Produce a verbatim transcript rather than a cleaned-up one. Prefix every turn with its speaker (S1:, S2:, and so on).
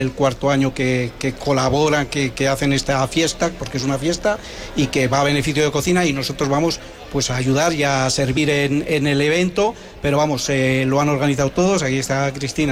S1: el cuarto año que, que colaboran, que, que hacen esta fiesta, porque es una fiesta y que va a beneficio de cocina, y nosotros vamos pues a ayudar y a servir en, en el evento, pero vamos, eh, lo han organizado todos. Aquí está Cristina,